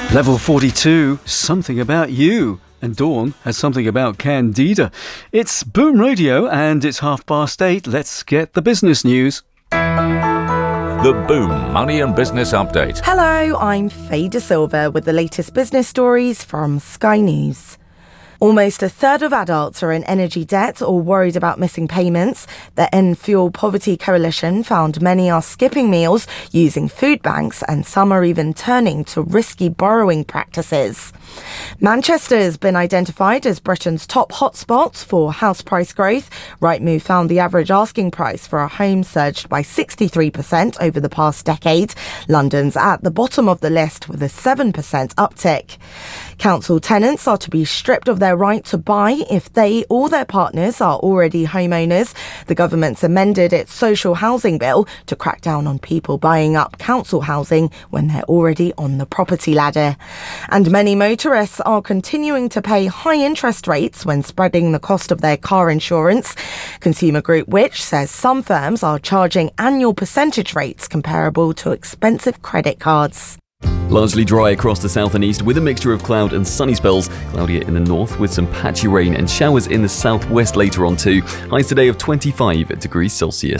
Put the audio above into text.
Level 42, Something About You. And Dawn has something about Candida. It's Boom Radio and it's 8:30. Let's get the business news. The Boom Money and Business Update. Hello, I'm Faye De Silva with the latest business stories from Sky News. Almost a third of adults are in energy debt or worried about missing payments. The End Fuel Poverty Coalition found many are skipping meals, using food banks, and some are even turning to risky borrowing practices. Manchester has been identified as Britain's top hotspot for house price growth. Rightmove found the average asking price for a home surged by 63% over the past decade. London's at the bottom of the list with a 7% uptick. Council tenants are to be stripped of their right to buy if they or their partners are already homeowners. The government's amended its social housing bill to crack down on people buying up council housing when they're already on the property ladder. And many motorists are continuing to pay high interest rates when spreading the cost of their car insurance. Consumer Group Which says some firms are charging annual percentage rates comparable to expensive credit cards. Largely dry across the south and east with a mixture of cloud and sunny spells. Cloudier in the north with some patchy rain and showers in the southwest later on too. Highs today of 25 degrees Celsius.